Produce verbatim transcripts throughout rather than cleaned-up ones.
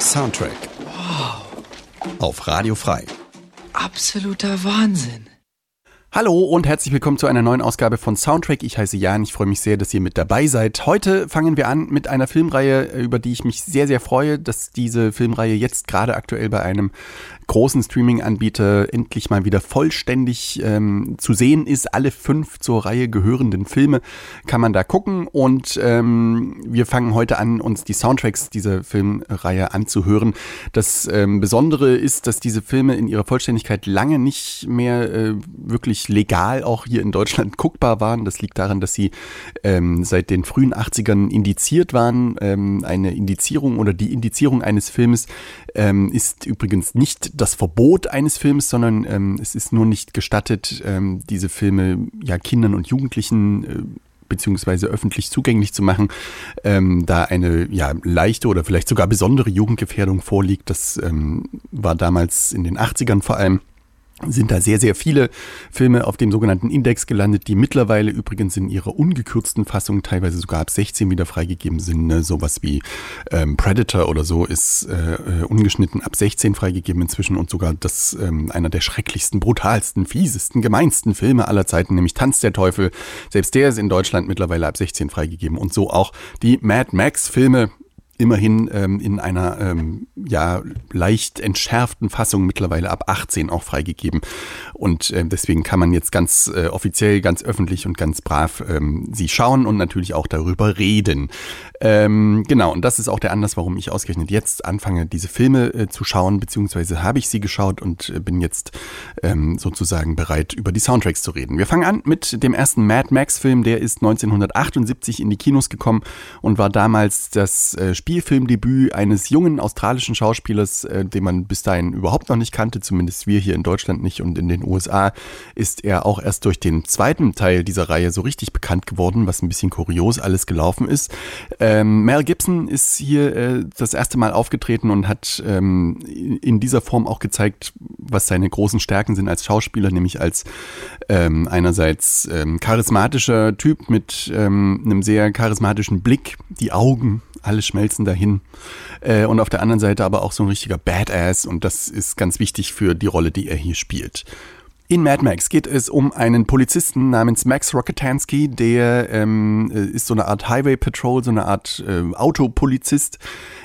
Soundtrack. Wow. Auf Radio Frei. Absoluter Wahnsinn. Hallo und herzlich willkommen zu einer neuen Ausgabe von Soundtrack. Ich heiße Jan, ich freue mich sehr, dass ihr mit dabei seid. Heute fangen wir an mit einer Filmreihe, über die ich mich sehr, sehr freue, dass diese Filmreihe jetzt gerade aktuell bei einem großen Streaming-Anbieter endlich mal wieder vollständig ähm, zu sehen ist. Alle fünf zur Reihe gehörenden Filme kann man da gucken und ähm, wir fangen heute an, uns die Soundtracks dieser Filmreihe anzuhören. Das ähm, Besondere ist, dass diese Filme in ihrer Vollständigkeit lange nicht mehr äh, wirklich legal auch hier in Deutschland guckbar waren. Das liegt daran, dass sie ähm, seit den frühen achtzigern indiziert waren. Ähm, eine Indizierung oder die Indizierung eines Filmes ähm, ist übrigens nicht das Verbot eines Films, sondern ähm, es ist nur nicht gestattet, ähm, diese Filme ja Kindern und Jugendlichen äh, beziehungsweise öffentlich zugänglich zu machen, ähm, da eine ja leichte oder vielleicht sogar besondere Jugendgefährdung vorliegt. Das ähm, war damals in den achtzigern vor allem. Sind da sehr, sehr viele Filme auf dem sogenannten Index gelandet, die mittlerweile übrigens in ihrer ungekürzten Fassung teilweise sogar ab sechzehn wieder freigegeben sind. Ne? Sowas wie ähm, Predator oder so ist äh, ungeschnitten ab sechzehn freigegeben inzwischen und sogar das ähm, einer der schrecklichsten, brutalsten, fiesesten, gemeinsten Filme aller Zeiten, nämlich Tanz der Teufel. Selbst der ist in Deutschland mittlerweile ab sechzehn freigegeben und so auch die Mad Max-Filme. Immerhin ähm, in einer ähm, ja leicht entschärften Fassung mittlerweile ab achtzehn auch freigegeben. Und äh, deswegen kann man jetzt ganz äh, offiziell, ganz öffentlich und ganz brav ähm, sie schauen und natürlich auch darüber reden. Ähm, genau, und das ist auch der Anlass, warum ich ausgerechnet jetzt anfange, diese Filme äh, zu schauen, beziehungsweise habe ich sie geschaut und äh, bin jetzt ähm, sozusagen bereit, über die Soundtracks zu reden. Wir fangen an mit dem ersten Mad Max-Film, der ist neunzehnhundertachtundsiebzig in die Kinos gekommen und war damals das äh, Spielfilmdebüt eines jungen australischen Schauspielers, äh, den man bis dahin überhaupt noch nicht kannte, zumindest wir hier in Deutschland nicht, und in den U S A ist er auch erst durch den zweiten Teil dieser Reihe so richtig bekannt geworden, was ein bisschen kurios alles gelaufen ist. Ähm, Mel Gibson ist hier äh, das erste Mal aufgetreten und hat ähm, in dieser Form auch gezeigt, was seine großen Stärken sind als Schauspieler, nämlich als ähm, einerseits ähm, charismatischer Typ mit ähm, einem sehr charismatischen Blick, die Augen, alles schmelzen dahin. Äh, und auf der anderen Seite aber auch so ein richtiger Badass und das ist ganz wichtig für die Rolle, die er hier spielt. In Mad Max geht es um einen Polizisten namens Max Rokitansky, der ähm, ist so eine Art Highway Patrol, so eine Art äh, Autopolizist.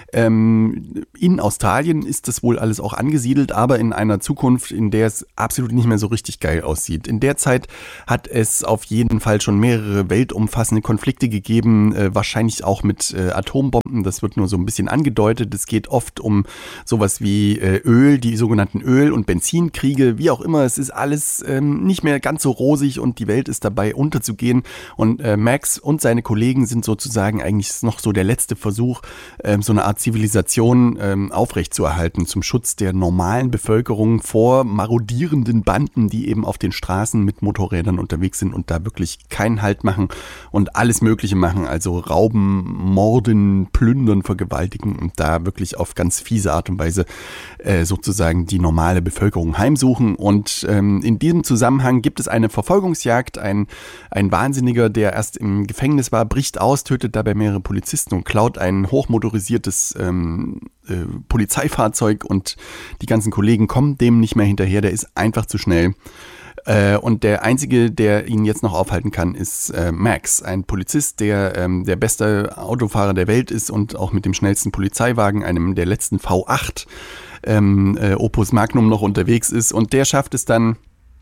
Ähm, in Australien ist das wohl alles auch angesiedelt, aber in einer Zukunft, in der es absolut nicht mehr so richtig geil aussieht. In der Zeit hat es auf jeden Fall schon mehrere weltumfassende Konflikte gegeben, äh, wahrscheinlich auch mit äh, Atombomben. Das wird nur so ein bisschen angedeutet. Es geht oft um sowas wie äh, Öl, die sogenannten Öl- und Benzinkriege, wie auch immer. Es ist alles ähm, nicht mehr ganz so rosig und die Welt ist dabei unterzugehen. Und äh, Max und seine Kollegen sind sozusagen eigentlich noch so der letzte Versuch, äh, so eine Art Zivilisation ähm, aufrechtzuerhalten zum Schutz der normalen Bevölkerung vor marodierenden Banden, die eben auf den Straßen mit Motorrädern unterwegs sind und da wirklich keinen Halt machen und alles Mögliche machen, also rauben, morden, plündern, vergewaltigen und da wirklich auf ganz fiese Art und Weise äh, sozusagen die normale Bevölkerung heimsuchen. Und ähm, in diesem Zusammenhang gibt es eine Verfolgungsjagd. Ein, ein Wahnsinniger, der erst im Gefängnis war, bricht aus, tötet dabei mehrere Polizisten und klaut ein hochmotorisiertes ähm, äh, Polizeifahrzeug und die ganzen Kollegen kommen dem nicht mehr hinterher, der ist einfach zu schnell. Äh, und der Einzige, der ihn jetzt noch aufhalten kann, ist äh, Max, ein Polizist, der ähm, der beste Autofahrer der Welt ist und auch mit dem schnellsten Polizeiwagen, einem der letzten V acht ähm, äh, Opus Magnum noch unterwegs ist und der schafft es dann,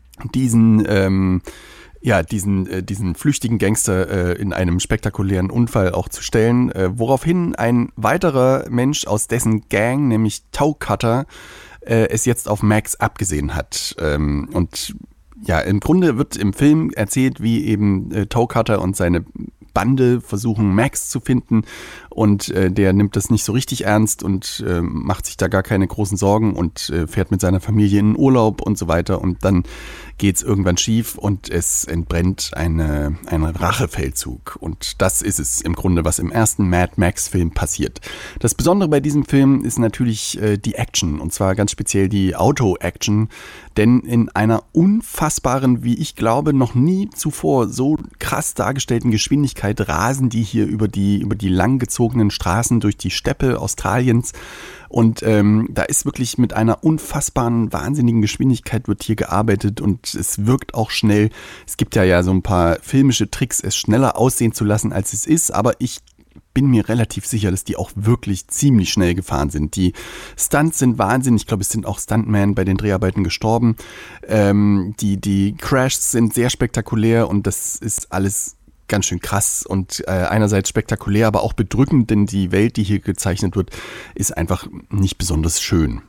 diesen ähm, ja, diesen, äh, diesen flüchtigen Gangster äh, in einem spektakulären Unfall auch zu stellen, äh, woraufhin ein weiterer Mensch aus dessen Gang, nämlich Toe Cutter, äh, es jetzt auf Max abgesehen hat. Ähm, und ja, im Grunde wird im Film erzählt, wie eben äh, Toe Cutter und seine Bande versuchen, Max zu finden und äh, der nimmt das nicht so richtig ernst und äh, macht sich da gar keine großen Sorgen und äh, fährt mit seiner Familie in den Urlaub und so weiter und dann geht's irgendwann schief und es entbrennt eine, ein Rachefeldzug und das ist es im Grunde, was im ersten Mad Max Film passiert. Das Besondere bei diesem Film ist natürlich äh, die Action und zwar ganz speziell die Auto-Action, denn in einer unfassbaren, wie ich glaube, noch nie zuvor so krass dargestellten Geschwindigkeit Geschwindigkeit rasen die hier über die, über die langgezogenen Straßen durch die Steppe Australiens. Und ähm, da ist wirklich mit einer unfassbaren, wahnsinnigen Geschwindigkeit wird hier gearbeitet und es wirkt auch schnell. Es gibt ja ja so ein paar filmische Tricks, es schneller aussehen zu lassen, als es ist, aber ich bin mir relativ sicher, dass die auch wirklich ziemlich schnell gefahren sind. Die Stunts sind Wahnsinn. Ich glaube, es sind auch Stuntmen bei den Dreharbeiten gestorben. Ähm, die, die Crashs sind sehr spektakulär und das ist alles ganz schön krass und äh, einerseits spektakulär, aber auch bedrückend, denn die Welt, die hier gezeichnet wird, ist einfach nicht besonders schön.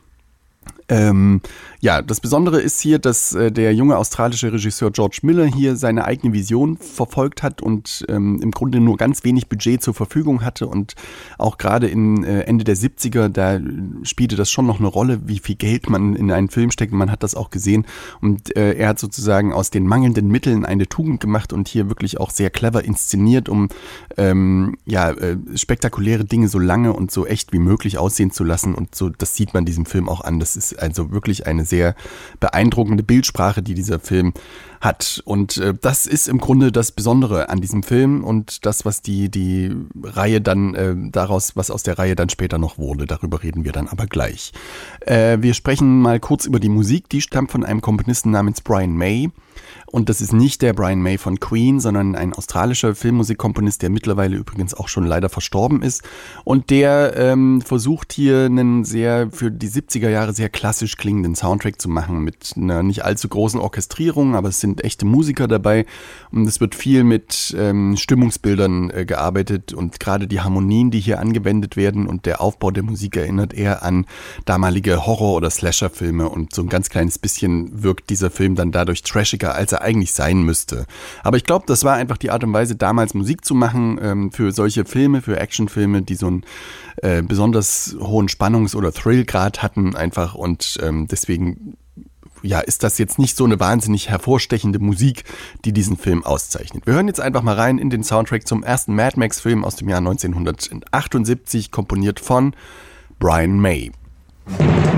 Ähm, ja, das Besondere ist hier, dass äh, der junge australische Regisseur George Miller hier seine eigene Vision verfolgt hat und ähm, im Grunde nur ganz wenig Budget zur Verfügung hatte und auch gerade in äh, Ende der siebziger, da spielte das schon noch eine Rolle, wie viel Geld man in einen Film steckt. Man hat das auch gesehen und äh, er hat sozusagen aus den mangelnden Mitteln eine Tugend gemacht und hier wirklich auch sehr clever inszeniert, um ähm, ja äh, spektakuläre Dinge so lange und so echt wie möglich aussehen zu lassen und so, das sieht man diesem Film auch an. Das ist also wirklich eine sehr beeindruckende Bildsprache, die dieser Film hat. Und äh, das ist im Grunde das Besondere an diesem Film und das, was die, die Reihe dann äh, daraus, was aus der Reihe dann später noch wurde. Darüber reden wir dann aber gleich. Äh, wir sprechen mal kurz über die Musik. Die stammt von einem Komponisten namens Brian May. Und das ist nicht der Brian May von Queen, sondern ein australischer Filmmusikkomponist, der mittlerweile übrigens auch schon leider verstorben ist. Und der ähm, versucht hier einen sehr, für die siebziger Jahre sehr klassisch klingenden Soundtrack zu machen mit einer nicht allzu großen Orchestrierung, aber es sind echte Musiker dabei und es wird viel mit ähm, Stimmungsbildern äh, gearbeitet und gerade die Harmonien, die hier angewendet werden und der Aufbau der Musik erinnert eher an damalige Horror- oder Slasher-Filme und so ein ganz kleines bisschen wirkt dieser Film dann dadurch trashiger, als er eigentlich sein müsste. Aber ich glaube, das war einfach die Art und Weise, damals Musik zu machen ähm, für solche Filme, für Actionfilme, die so einen äh, besonders hohen Spannungs- oder Thrillgrad hatten einfach und ähm, deswegen ja, ist das jetzt nicht so eine wahnsinnig hervorstechende Musik, die diesen Film auszeichnet. Wir hören jetzt einfach mal rein in den Soundtrack zum ersten Mad Max-Film aus dem Jahr neunzehnhundertachtundsiebzig, komponiert von Brian May.